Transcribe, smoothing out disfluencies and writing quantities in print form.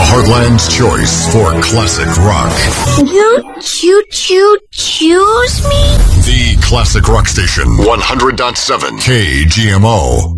Heartland's choice for classic rock. Don't you choose me? The Classic Rock Station, 100.7 KGMO.